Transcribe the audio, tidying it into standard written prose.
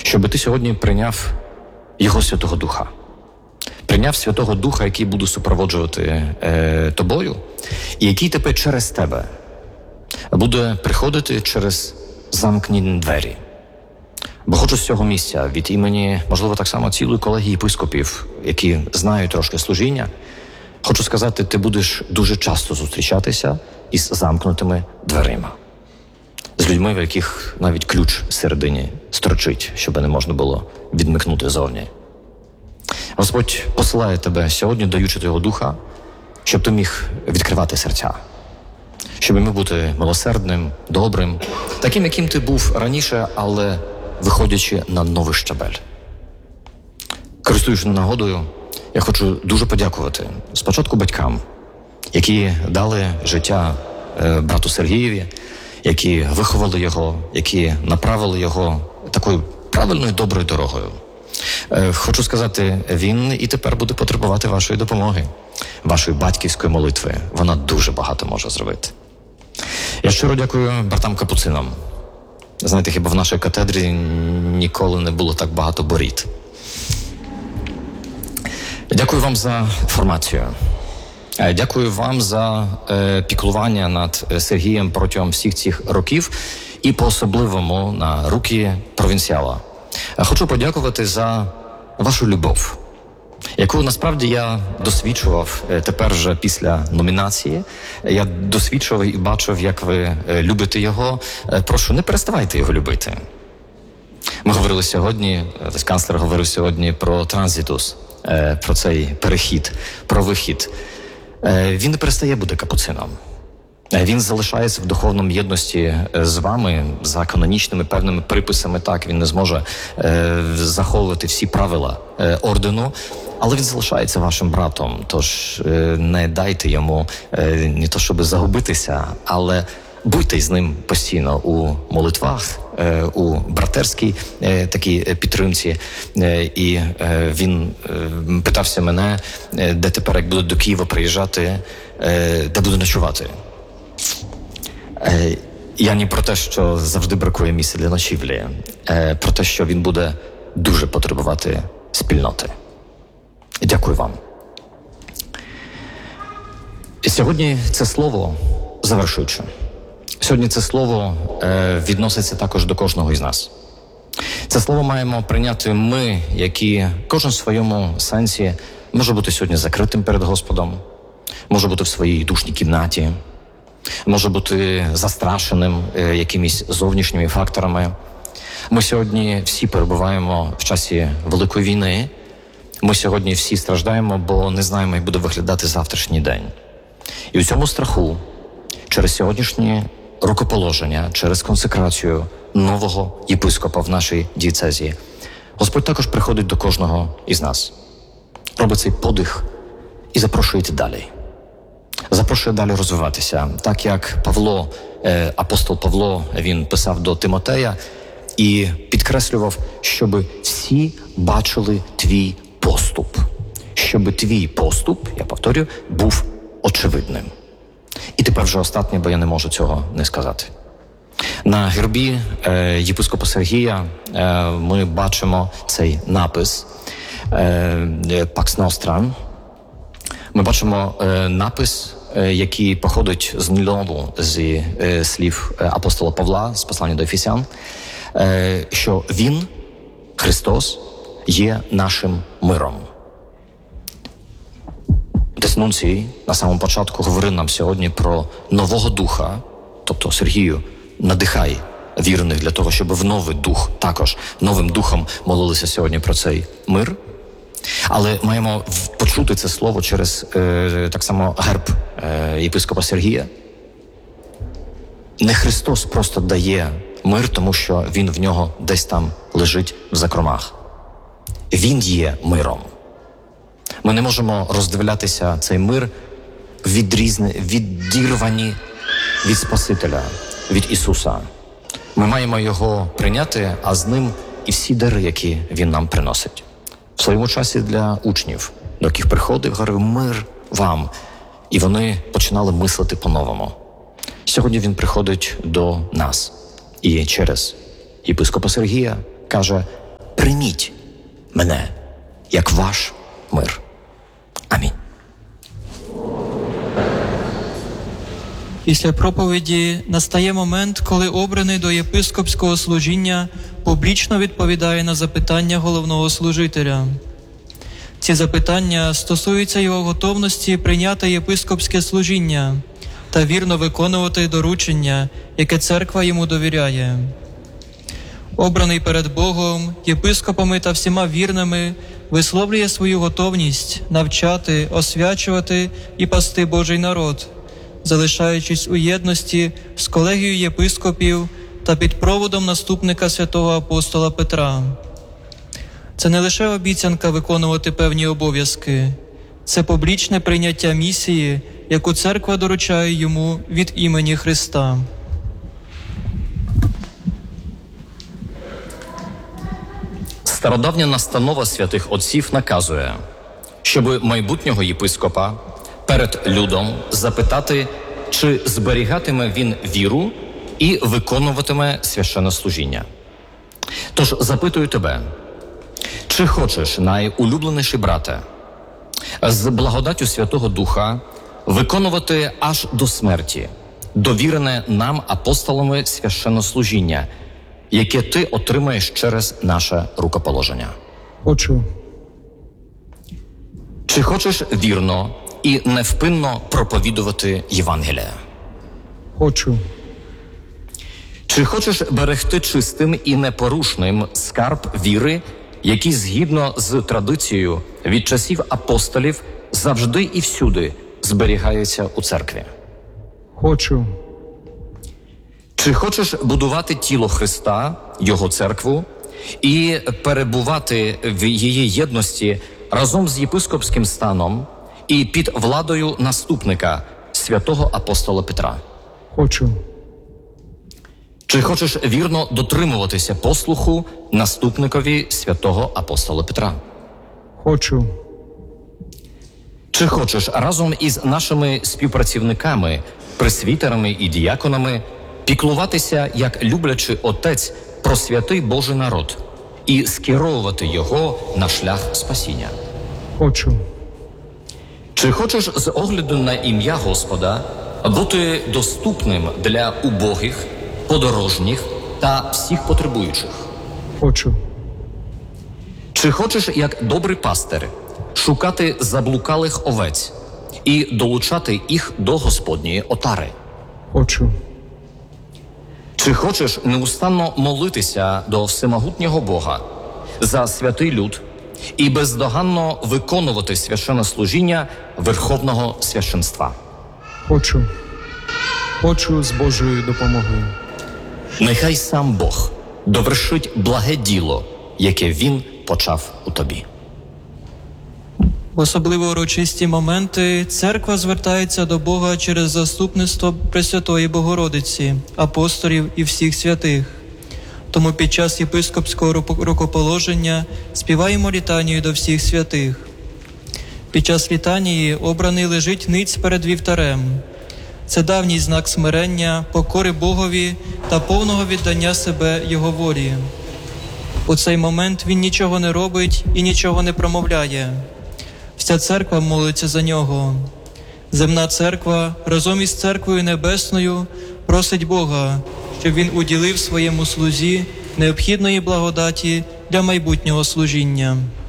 щоб ти сьогодні прийняв Його Святого Духа. Прийняв Святого Духа, який буде супроводжувати тобою, і який тепер через тебе буде приходити через замкнені двері. Бо хочу з цього місця, від імені, можливо, так само цілої колегії єпископів, які знають трошки служіння, хочу сказати, ти будеш дуже часто зустрічатися із замкнутими дверима. З людьми, в яких навіть ключ всередині строчить, щоб не можна було відмикнути зовні. Господь посилає тебе сьогодні, даючи Його Духа, щоб ти міг відкривати серця. Щоб міг бути милосердним, добрим, таким, яким ти був раніше, але виходячи на новий щабель. Користуючись нагодою, я хочу дуже подякувати спочатку батькам, які дали життя брату Сергієві, які виховали його, які направили його такою правильною, доброю дорогою. Хочу сказати, він і тепер буде потребувати вашої допомоги, вашої батьківської молитви. Вона дуже багато може зробити. Я щиро дякую братам-капуцинам. Знаєте, хіба в нашій катедрі ніколи не було так багато борід. Дякую вам за формацію. Дякую вам за піклування над Сергієм протягом всіх цих років і по-особливому на руки провінціала. Хочу подякувати за вашу любов, яку насправді я досвідчував тепер вже після номінації. Я досвідчував і бачив, як ви любите його. Прошу, не переставайте його любити. Ми говорили сьогодні, канцлер говорив сьогодні про транзитус, про цей перехід, про вихід. Він не перестає бути капуцином. Він залишається в духовному єдності з вами за канонічними певними приписами. Так, він не зможе заховувати всі правила ордену, але він залишається вашим братом. Тож не дайте йому не то, щоб загубитися, але будьте з ним постійно у молитвах, у братерській такій підтримці. І він питався мене, де тепер, як буду до Києва приїжджати, де буду ночувати. Я не про те, що завжди бракує місця для ночівлі, про те, що він буде дуже потребувати спільноти. Дякую вам. І сьогодні це слово, завершуючи, сьогодні це слово відноситься також до кожного із нас. Це слово маємо прийняти ми, які кожен в своєму сенсі може бути сьогодні закритим перед Господом, може бути в своїй душній кімнаті, може бути застрашеним якимись зовнішніми факторами. Ми сьогодні всі перебуваємо в часі Великої війни. Ми сьогодні всі страждаємо, бо не знаємо, як буде виглядати завтрашній день. І у цьому страху, через сьогоднішнє рукоположення, через консекрацію нового єпископа в нашій дієцезії, Господь також приходить до кожного із нас. Робить цей подих і запрошує йти далі. Запрошує далі розвиватися. Так як Павло, апостол Павло, він писав до Тимотея і підкреслював, щоб всі бачили твій поступ. Щоб твій поступ, я повторюю, був очевидним. І тепер вже останнє, бо я не можу цього не сказати. На гербі єпископа Сергія ми бачимо цей напис «Pax Nostra». Ми бачимо напис, який походить знову зі слів апостола Павла з послання до Ефесян, що Він, Христос, є нашим миром. Отець Нунцій на самому початку говорив нам сьогодні про нового духа, тобто Сергію, надихай вірних для того, щоб в новий дух, також новим духом молилися сьогодні про цей мир. Але маємо почути це слово через так само герб єпископа Сергія. Не Христос просто дає мир, тому що Він в нього десь там лежить в закромах. Він є миром. Ми не можемо роздивлятися цей мир відірвані від Спасителя, від Ісуса. Ми маємо його прийняти, а з ним і всі дари, які Він нам приносить. В своєму часі для учнів, до яких приходив, говорив «Мир вам». І вони починали мислити по-новому. Сьогодні він приходить до нас. І через єпископа Сергія каже прийміть мене як ваш мир. Амінь. Після проповіді настає момент, коли обраний до єпископського служіння публічно відповідає на запитання головного служителя. Ці запитання стосуються його готовності прийняти єпископське служіння та вірно виконувати доручення, яке церква йому довіряє. Обраний перед Богом, єпископами та всіма вірними, висловлює свою готовність навчати, освячувати і пасти Божий народ, залишаючись у єдності з колегією єпископів та під проводом наступника святого апостола Петра. Це не лише обіцянка виконувати певні обов'язки, це публічне прийняття місії, яку церква доручає йому від імені Христа. Стародавня настанова святих отців наказує, щоб майбутнього єпископа перед людом запитати, чи зберігатиме він віру і виконуватиме священнослужіння. Тож запитую тебе, чи хочеш, найулюбленіший брате, з благодаттю Святого Духа виконувати аж до смерті довірене нам апостолами священнослужіння, яке ти отримаєш через наше рукоположення? Хочу. Чи хочеш вірно і невпинно проповідувати Євангелія? Хочу. Чи хочеш берегти чистим і непорушним скарб віри, який згідно з традицією від часів апостолів завжди і всюди зберігається у церкві? Хочу. Чи хочеш будувати тіло Христа, Його церкву, і перебувати в її єдності разом з єпископським станом і під владою наступника, святого апостола Петра? Хочу. Чи хочеш вірно дотримуватися послуху наступникові святого апостола Петра? Хочу. Чи хочеш разом із нашими співпрацівниками, пресвітерами і діяконами піклуватися, як люблячий отець, про святий Божий народ і скеровувати його на шлях спасіння? Хочу. Чи хочеш з огляду на ім'я Господа бути доступним для убогих, подорожніх та всіх потребуючих? Хочу. Чи хочеш, як добрий пастир, шукати заблукалих овець і долучати їх до Господньої отари? Хочу. Чи хочеш неустанно молитися до всемогутнього Бога за святий люд і бездоганно виконувати священнослужіння Верховного священства? Хочу. Хочу з Божою допомогою. Нехай сам Бог довершить благе діло, яке Він почав у тобі. В особливо урочисті моменти церква звертається до Бога через заступництво Пресвятої Богородиці, апостолів і всіх святих. Тому під час єпископського рукоположення співаємо літанію до всіх святих. Під час літанії обраний лежить ниць перед вівтарем. Це давній знак смирення, покори Богові та повного віддання себе Його волі. У цей момент він нічого не робить і нічого не промовляє. Вся церква молиться за нього. Земна церква разом із церквою небесною просить Бога, щоб він уділив своєму слузі необхідної благодаті для майбутнього служіння.